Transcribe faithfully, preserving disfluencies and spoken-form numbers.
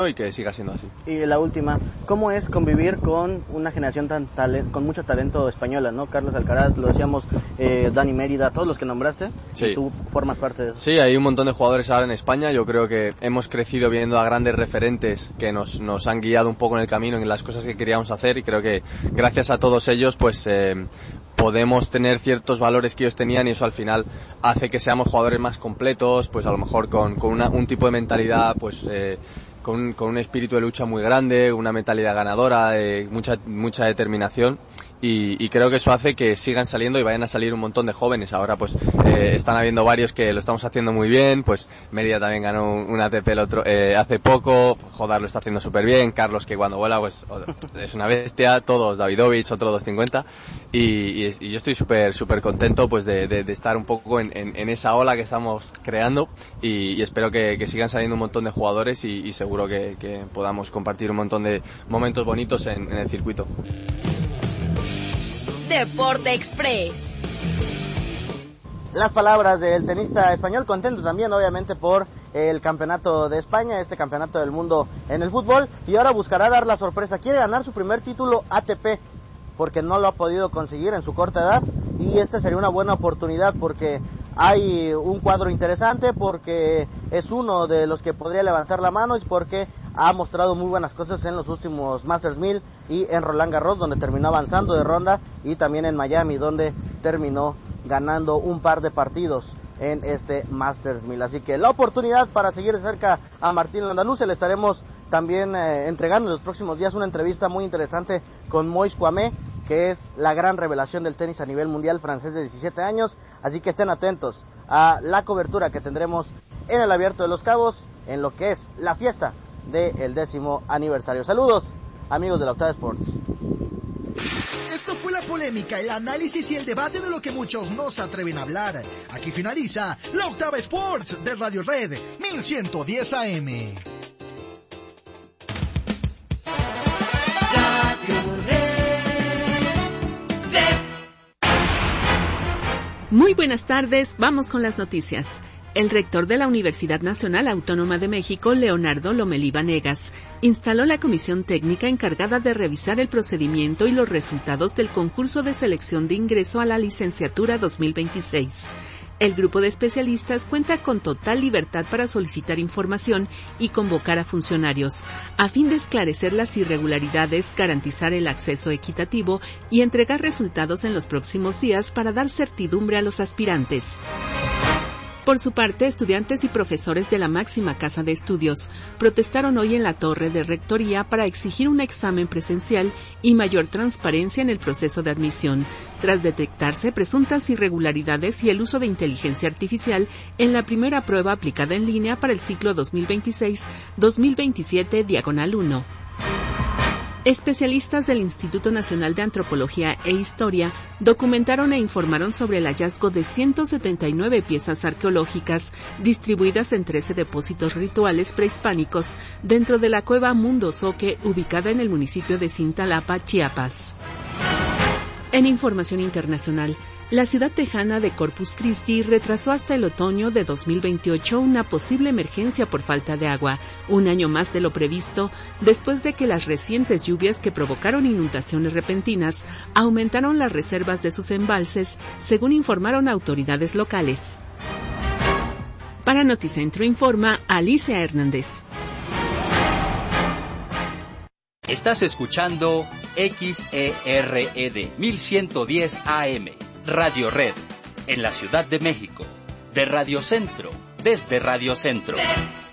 y que siga siendo así. Y la última, ¿cómo es convivir con una generación tan talent, con mucho talento española, ¿no? Carlos Alcaraz, lo decíamos, eh, Dani Mérida, todos los que nombraste, sí. Y tú formas parte de eso. Sí, hay un montón de jugadores ahora en España. Yo creo que hemos crecido viendo a grandes referentes que nos, nos han guiado un poco en el camino, en las cosas que queríamos hacer, y creo que gracias a todos ellos pues eh, podemos tener ciertos valores que ellos tenían, y eso al final hace que seamos jugadores más completos, pues a lo mejor con, con una, un tipo de mentalidad pues eh, Con, con un espíritu de lucha muy grande, una mentalidad ganadora, eh, mucha mucha determinación, y, y creo que eso hace que sigan saliendo y vayan a salir un montón de jóvenes. Ahora pues eh, están habiendo varios que lo estamos haciendo muy bien, pues Mérida también ganó un, un A T P el otro, eh, hace poco, Jodar lo está haciendo súper bien, Carlos que cuando vuela pues es una bestia, todos, Davidovich, otro doscientos cincuenta, y, y, y yo estoy súper súper contento pues de, de, de estar un poco en, en, en esa ola que estamos creando, y, y espero que, que sigan saliendo un montón de jugadores, y, y seguro Que, que podamos compartir un montón de momentos bonitos en, en el circuito. Deporte Express. Las palabras del tenista español, contento también obviamente por el campeonato de España, este campeonato del mundo en el fútbol, y ahora buscará dar la sorpresa, quiere ganar su primer título A T P, porque no lo ha podido conseguir en su corta edad, y esta sería una buena oportunidad porque hay un cuadro interesante, porque es uno de los que podría levantar la mano, y porque ha mostrado muy buenas cosas en los últimos Masters mil y en Roland Garros, donde terminó avanzando de ronda, y también en Miami, donde terminó ganando un par de partidos en este Masters mil. Así que la oportunidad para seguir de cerca a Martín Landaluz. Le estaremos también eh, entregando en los próximos días una entrevista muy interesante con Moïse Kouamé, que es la gran revelación del tenis a nivel mundial, francés de diecisiete años, así que estén atentos a la cobertura que tendremos en el Abierto de los Cabos, en lo que es la fiesta del décimo aniversario. Saludos, amigos de la Octava Sports. Esto fue la polémica, el análisis y el debate de lo que muchos no se atreven a hablar. Aquí finaliza la Octava Sports de Radio Red mil ciento diez A M. Muy buenas tardes, vamos con las noticias. El rector de la Universidad Nacional Autónoma de México, Leonardo Lomelí Vanegas, instaló la comisión técnica encargada de revisar el procedimiento y los resultados del concurso de selección de ingreso a la licenciatura dos mil veintiséis. El grupo de especialistas cuenta con total libertad para solicitar información y convocar a funcionarios, a fin de esclarecer las irregularidades, garantizar el acceso equitativo y entregar resultados en los próximos días para dar certidumbre a los aspirantes. Por su parte, estudiantes y profesores de la máxima casa de estudios protestaron hoy en la torre de rectoría para exigir un examen presencial y mayor transparencia en el proceso de admisión, tras detectarse presuntas irregularidades y el uso de inteligencia artificial en la primera prueba aplicada en línea para el ciclo dos mil veintiséis dos mil veintisiete diagonal uno. Especialistas del Instituto Nacional de Antropología e Historia documentaron e informaron sobre el hallazgo de ciento setenta y nueve piezas arqueológicas distribuidas en trece depósitos rituales prehispánicos dentro de la cueva Mundo Zoque, ubicada en el municipio de Cintalapa, Chiapas. En información internacional, la ciudad tejana de Corpus Christi retrasó hasta el otoño de dos mil veintiocho una posible emergencia por falta de agua, un año más de lo previsto, después de que las recientes lluvias que provocaron inundaciones repentinas aumentaron las reservas de sus embalses, según informaron autoridades locales. Para Noticentro informa Alicia Hernández. Estás escuchando X E R E D mil ciento diez A M. Radio Red, en la Ciudad de México, de Radio Centro, desde Radio Centro.